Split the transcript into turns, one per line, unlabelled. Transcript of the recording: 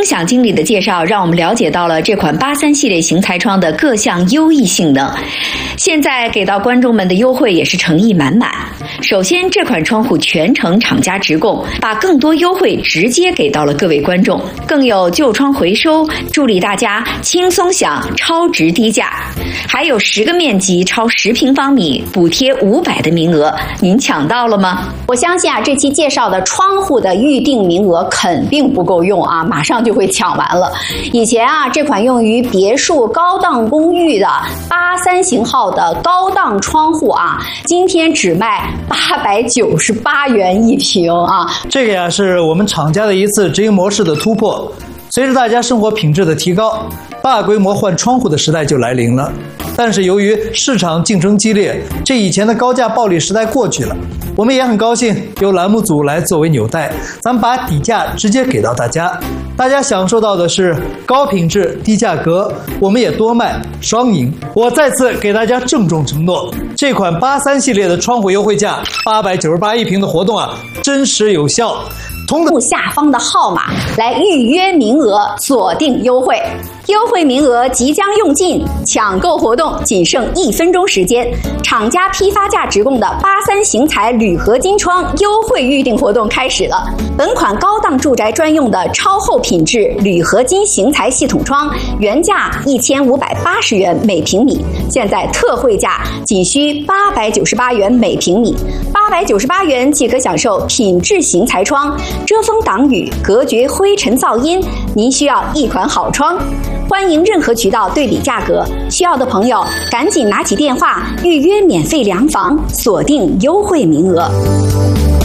享经理的介绍，让我们了解到了这款83系列型材窗的各项优异性能。现在给到观众们的优惠也是诚意满满。首先，这款窗户全程厂家直供，把更多优惠直接给到了各位观众，更有旧窗回收，助力大家轻松享超值低价。还有10个面积超10平方米补贴500的名额，您抢到了吗？
我相信这期介绍的窗户的预定名额肯定不够用马上就会抢完了。以前这款用于别墅高档公寓的83型号的高档窗户今天只卖898元一平
这个是我们厂家的一次直营模式的突破。随着大家生活品质的提高，大规模换窗户的时代就来临了。但是由于市场竞争激烈，这以前的高价暴利时代过去了。我们也很高兴由栏目组来作为纽带，咱们把底价直接给到大家，大家享受到的是高品质低价格，我们也多卖，双赢。我再次给大家郑重承诺，这款83系列的窗户优惠价898一平的活动真实有效。
通过下方的号码来预约名额，锁定优惠。优惠名额即将用尽，抢购活动仅剩1分钟时间。厂家批发价直供的83型材铝合金窗优惠预订活动开始了。本款高档住宅专用的超厚品质铝合金型材系统窗，原价1580元每平米，现在特惠价仅需898元每平米。898元即可享受品质型材窗，遮风挡雨，隔绝灰尘噪音。您需要一款好窗，欢迎任何渠道对比价格，需要的朋友赶紧拿起电话预约免费量房，锁定优惠名额。